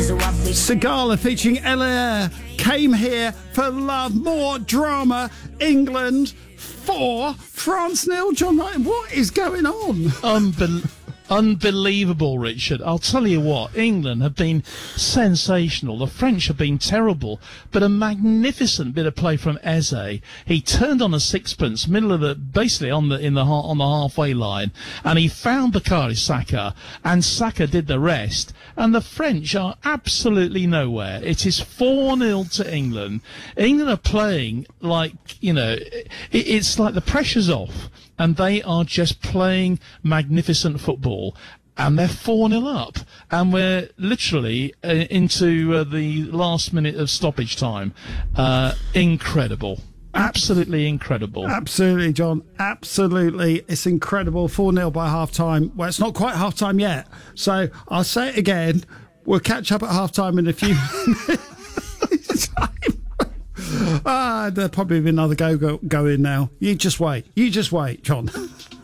Sigala featuring Ella came here for love, more drama. England 4, France 0. John Ryan, what is going on? Unbelievable, Richard. I'll tell you what, England have been sensational. The French have been terrible, but a magnificent bit of play from Eze. He turned on a sixpence, basically on the halfway line, and he found Bukayo Saka, and Saka did the rest. And the French are absolutely nowhere. It is 4-0 to England. England are playing like, it's like the pressure's off. And they are just playing magnificent football. And they're 4-0 up. And we're literally into the last minute of stoppage time. Incredible. Absolutely incredible. Absolutely, John. Absolutely. It's incredible. 4-0 by half-time. Well, it's not quite half-time yet. So I'll say it again. We'll catch up at half-time in a few minutes. There'll probably be another go in now. You just wait, John.